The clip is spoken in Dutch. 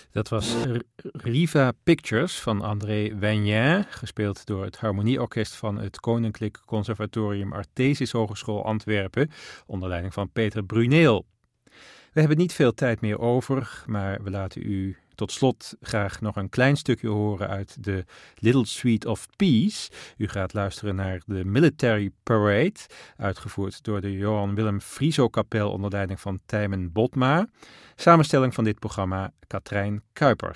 Dat was Riva Pictures van André Wagnin, gespeeld door het Harmonieorkest van het Koninklijk Conservatorium Artesis Hogeschool Antwerpen, onder leiding van Peter Bruneel. We hebben niet veel tijd meer over, maar we laten u tot slot graag nog een klein stukje horen uit de Little Suite of Peace. U gaat luisteren naar de Military Parade, uitgevoerd door de Johan Willem Frieso Kapel onder leiding van Tijmen Botma. Samenstelling van dit programma Katrijn Kuipers.